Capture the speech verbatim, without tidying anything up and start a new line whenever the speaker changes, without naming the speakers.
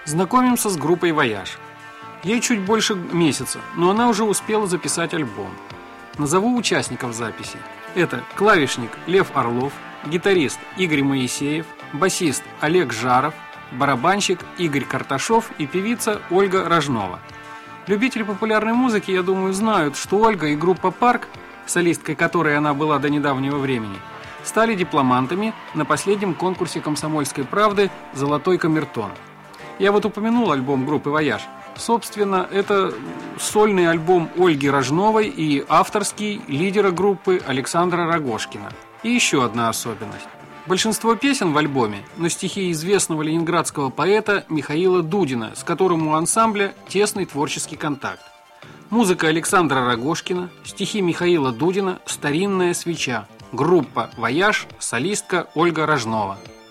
Знакомимся с группой «Вояж». Ей чуть больше месяца, но она уже успела записать альбом. Назову участников записи. Это клавишник Лев Орлов, гитарист Игорь Моисеев, басист Олег Жаров, барабанщик Игорь Карташов и певица Ольга Рожнова. Любители популярной музыки, я думаю, знают, что Ольга и группа «Парк», солисткой которой она была до недавнего времени, стали дипломантами на последнем конкурсе «Комсомольской правды» «Золотой камертон». Я вот упомянул альбом группы «Вояж». Собственно, это сольный альбом Ольги Рожновой и авторский лидера группы Александра Рогожкина. И еще одна особенность. Большинство песен в альбоме на стихи известного ленинградского поэта Михаила Дудина, с которым у ансамбля тесный творческий контакт. Музыка Александра Рогожкина, стихи Михаила Дудина, старинная свеча. Группа «Вояж», солистка Ольга Рожнова.